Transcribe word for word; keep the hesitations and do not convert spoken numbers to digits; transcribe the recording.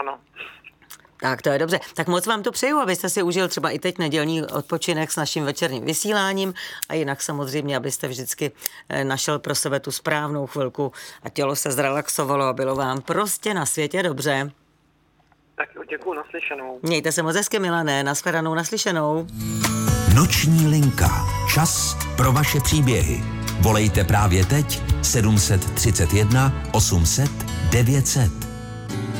ano. Tak to je dobře. Tak moc vám to přeju, abyste si užil třeba i teď nedělní odpočinek s naším večerním vysíláním a jinak samozřejmě, abyste vždycky našel pro sebe tu správnou chvilku a tělo se zrelaxovalo a bylo vám prostě na světě dobře. Tak děkuju, naslyšenou. Mějte se moc hezky, Milané, nashledanou, naslyšenou. Noční linka. Čas pro vaše příběhy. Volejte právě teď sedm set třicet jedna osm set devět set.